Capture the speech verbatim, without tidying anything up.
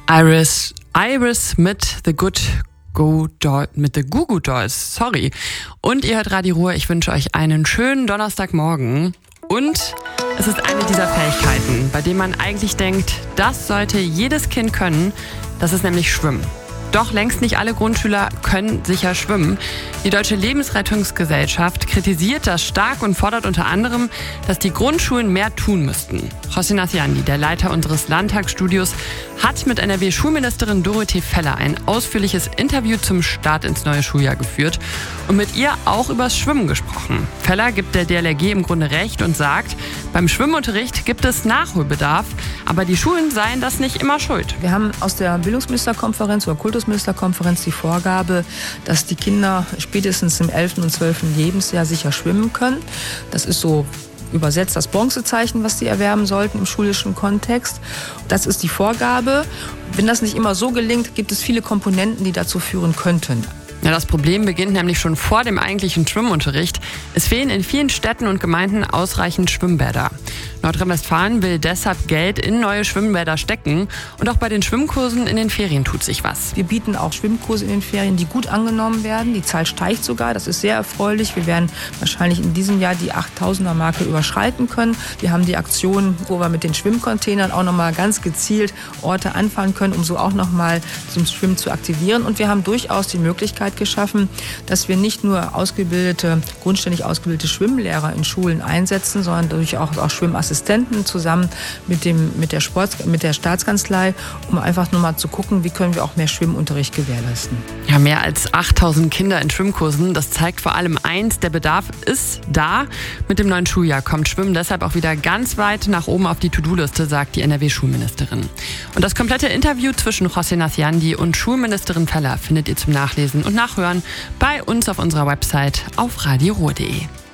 Iris, Iris mit The Good Go Doll, mit The Goo Goo Dolls, sorry. Und ihr hört Radio Ruhr, ich wünsche euch einen schönen Donnerstagmorgen. Und es ist eine dieser Fähigkeiten, bei denen man eigentlich denkt, das sollte jedes Kind können. Das ist nämlich Schwimmen. Doch längst nicht alle Grundschüler können sicher schwimmen. Die Deutsche Lebensrettungsgesellschaft kritisiert das stark und fordert unter anderem, dass die Grundschulen mehr tun müssten. José Nasciandi, der Leiter unseres Landtagsstudios, hat mit N R W-Schulministerin Dorothee Feller ein ausführliches Interview zum Start ins neue Schuljahr geführt und mit ihr auch übers Schwimmen gesprochen. Feller gibt der D L R G im Grunde recht und sagt, beim Schwimmunterricht gibt es Nachholbedarf, aber die Schulen seien das nicht immer schuld. Wir haben aus der Bildungsministerkonferenz oder Kultusministerkonferenz die Vorgabe, dass die Kinder spätestens im elften und zwölften Lebensjahr sicher schwimmen können. Das ist so übersetzt das Bronzezeichen, was sie erwerben sollten im schulischen Kontext. Das ist die Vorgabe. Wenn das nicht immer so gelingt, gibt es viele Komponenten, die dazu führen könnten. Ja, das Problem beginnt nämlich schon vor dem eigentlichen Schwimmunterricht. Es fehlen in vielen Städten und Gemeinden ausreichend Schwimmbäder. Nordrhein-Westfalen will deshalb Geld in neue Schwimmbäder stecken. Und auch bei den Schwimmkursen in den Ferien tut sich was. Wir bieten auch Schwimmkurse in den Ferien, die gut angenommen werden. Die Zahl steigt sogar, das ist sehr erfreulich. Wir werden wahrscheinlich in diesem Jahr die achttausender-Marke überschreiten können. Wir haben die Aktion, wo wir mit den Schwimmcontainern auch nochmal ganz gezielt Orte anfahren können, um so auch nochmal zum Schwimmen zu aktivieren. Und wir haben durchaus die Möglichkeit geschaffen, dass wir nicht nur ausgebildete, grundständig ausgebildete Schwimmlehrer in Schulen einsetzen, sondern durchaus auch Schwimmassistenten zusammen mit dem, mit der Sport, mit der Staatskanzlei, um einfach nur mal zu gucken, wie können wir auch mehr Schwimmunterricht gewährleisten. Ja, mehr als achttausend Kinder in Schwimmkursen, das zeigt vor allem eins, der Bedarf ist da. Mit dem neuen Schuljahr kommt Schwimmen deshalb auch wieder ganz weit nach oben auf die To-Do-Liste, sagt die N R W-Schulministerin. Und das komplette Interview zwischen José Nasciandi und Schulministerin Feller findet ihr zum Nachlesen und Nachhören bei uns auf unserer Website auf radio ruhr punkt de.